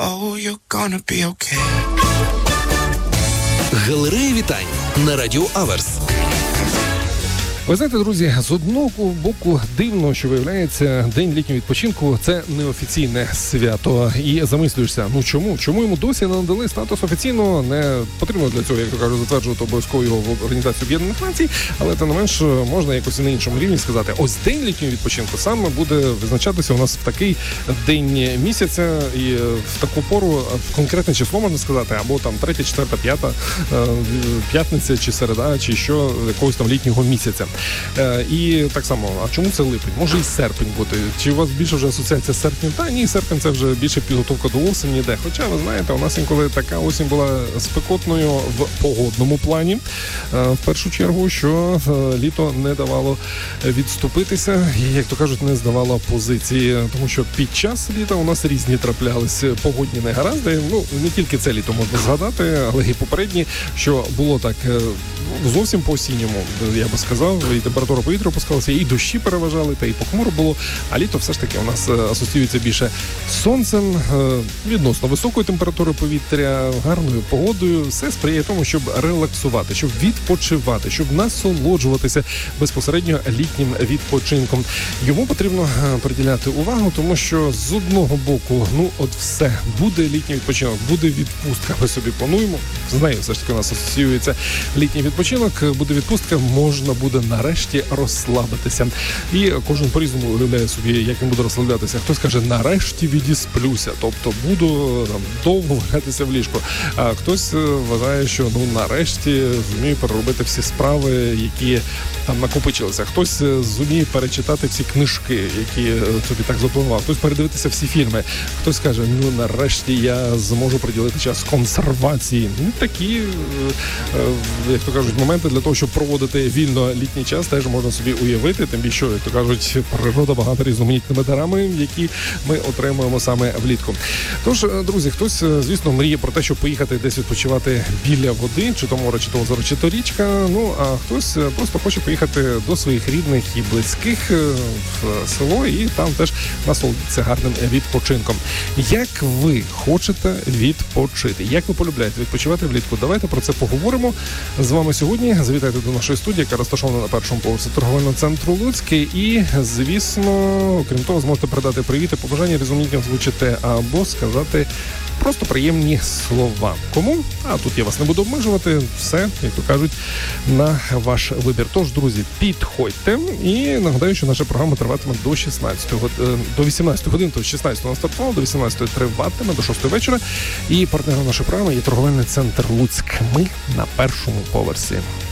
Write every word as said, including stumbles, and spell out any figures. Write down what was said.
Oh, you're gonna be okay. Галерея вітань на Радіо Аверс. Ви знаєте, друзі, з одного боку дивно, що виявляється, день літнього відпочинку – це неофіційне свято. І замислюєшся, ну чому? Чому йому досі не надали статус офіційного? Не потрібно для цього, як то кажуть, затверджувати обов'язково його в Організацію Об'єднаних Націй, але тим не менш можна якось і на іншому рівні сказати, ось день літнього відпочинку саме буде визначатися у нас в такий день місяця і в таку пору конкретне число можна сказати, або там третя, четверта, п'ята, п'ятниця чи середа, чи що якогось там літнього місяця. Е, і так само, а чому це липень? Може і серпень бути. Чи у вас більше вже асоціація з серпнем? Та ні, серпень це вже більше підготовка до осені йде. Хоча, ви знаєте, у нас інколи така осінь була спекотною в погодному плані. Е, в першу чергу, що е, літо не давало відступитися і, як то кажуть, не здавало позиції. Тому що під час літа у нас різні траплялись погодні негаразди. Ну, не тільки це літо можна згадати, але і попередні, що було так е, зовсім по-осінньому, я би сказав. І температура повітря опускалася, і дощі переважали, та і похмуро було. А літо все ж таки у нас асоціюється більше з сонцем, відносно високою температурою повітря, гарною погодою. Все сприяє тому, щоб релаксувати, щоб відпочивати, щоб насолоджуватися безпосередньо літнім відпочинком. Йому потрібно приділяти увагу, тому що з одного боку, ну от все, буде літній відпочинок, буде відпустка, ми собі плануємо. З нею все ж таки у нас асоціюється літній відпочинок, буде відпустка, можна буде нарешті розслабитися. І кожен по-різному уявляє собі, як він буде розслаблятися. Хтось каже, нарешті відісплюся, тобто буду там довго валятися в ліжку. А хтось вважає, що ну нарешті зумію переробити всі справи, які там накопичилися. Хтось зуміє перечитати всі книжки, які собі так запланував. Хтось передивитися всі фільми. Хтось каже, ну нарешті я зможу приділити час консервації. Ну, такі, як то кажуть, моменти для того, щоб проводити вільно літній час, теж можна собі уявити, тим більше, як то кажуть, природа багато різноманітними дарами, які ми отримуємо саме влітку. Тож, друзі, хтось, звісно, мріє про те, щоб поїхати десь відпочивати біля води, чи то море, чи то озеро, чи то річка, ну, а хтось просто хоче поїхати до своїх рідних і близьких в село, і там теж насолодитися гарним відпочинком. Як ви хочете відпочити? Як ви полюбляєте відпочивати влітку? Давайте про це поговоримо з вами сьогодні. Завітайте до нашої студії, яка розташована на першому поверсі торговельного центру Луцький. І, звісно, окрім того, зможете передати привіти, побажання, різноманітні озвучити або сказати просто приємні слова. Кому? А тут я вас не буду обмежувати. Все, як то кажуть, на ваш вибір. Тож, друзі, підходьте. І нагадаю, що наша програма триватиме до шістнадцятої години, до вісімнадцятої години, то з шістнадцятої вона стартувала, до вісімнадцятої триватиме, до шостої вечора. І партнером нашої програми є торговельний центр Луцьк. Ми на першому поверсі.